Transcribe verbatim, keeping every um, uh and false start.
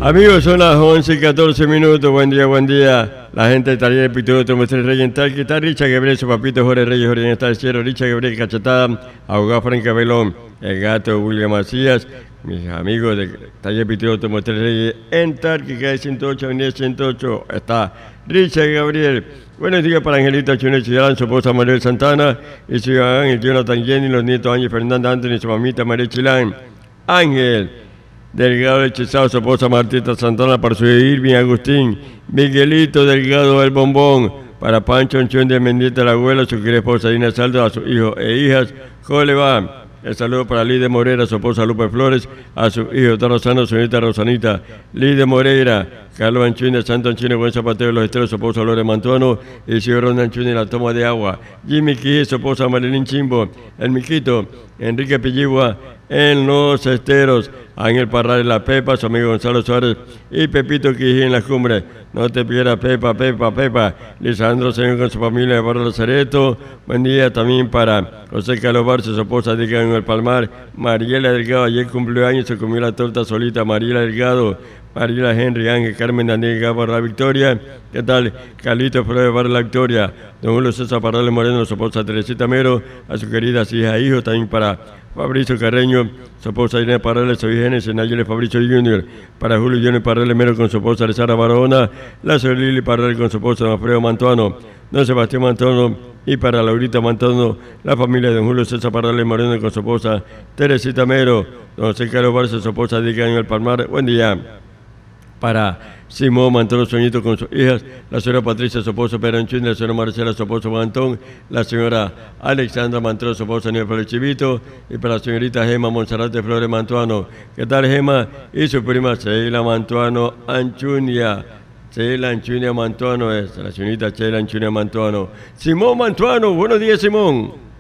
Amigos, son las once y catorce minutos. Buen día, buen día. La gente de Taller Pituto, Mostré Rey en tal, que está Richard Gabriel, su papito Jorge Reyes, Jorge está el cielo, Richard Gabriel Cachetada, abogado Frank Cabelón, el gato William Macías, mis amigos de Taller Pituto, Mostré Reyes en tal, que cae ciento ocho, avenida ciento ocho, está Richard Gabriel. Buenos días para Angelita Chunechi Chilán, su esposa Manuel Santana, y su hijo Ángel, Jonathan Jenny, los nietos Ángel Fernanda Anthony, su mamita María Chilán, Ángel Delgado Lechizado, su esposa Martita Santana, para su hijo Irving Agustín, Miguelito Delgado del Bombón, para Pancho Anchón de Mendieta, la abuela, su querida esposa Dina Saldo, a sus hijos e hijas, ¿cómo le va? El saludo para Lidia Morera, su esposa Lupe Flores, a su hijo Rosano, su nieta Rosanita, Lidia Moreira, Carlos Anchín de Santo Anchín, Buen Zapatero de los Esteros, su esposa Lore Mantuano, y el señor Ronda Anchín de la toma de agua, Jimmy Quiji, su esposa Marilyn Chimbo, el Miquito, Enrique Pilligua, en los Esteros, Ángel Parral en la Pepa, su amigo Gonzalo Suárez y Pepito Quiji en las cumbres. No te pierdas Pepa, Pepa, Pepa. Lisandro Señor con su familia de Barrio Lazareto. Buen día también para José Carlos Barcio, su esposa Dica en el Palmar. Mariela Delgado, ayer cumplió años, se comió la torta solita. Mariela Delgado, Mariela Henry, Ángel Carmen Daniel Gabo La Victoria. ¿Qué tal? Carlito Flores Barrio La Victoria. Don Julio César Parrales Moreno, su esposa Teresita Mero, a sus queridas hijas e hijos, también para Fabricio Carreño, su esposa Irene Parrales, su hija Genesis, Nayeli Fabricio junior, para Julio Johnny Parrales Mero con su esposa Alessandra Barahona, la señora Lili Parrales con su esposa Don Alfredo Mantuano, Don Sebastián Mantuano, y para Laurita Mantuano, la familia de Don Julio César Parrales Moreno con su esposa Teresita Mero, Don José Carlos Barça, su esposa Dica en el Palmar. Buen día para Simón Mantón Soñito con sus hijas, la señora Patricia, su esposo Pedro Anchín, la señora Marcela, su esposo Mantón, la señora Alexandra Mantón, su esposo Daniel Flores Chivito, y para la señorita Gema Monserrate Flores Mantuano. ¿Qué tal, Gema? Y su prima Sheila Mantuano Anchunia. Sheila Anchunia Mantuano es, la señorita Sheila Anchunia Mantuano. Simón Mantuano, buenos días, Simón.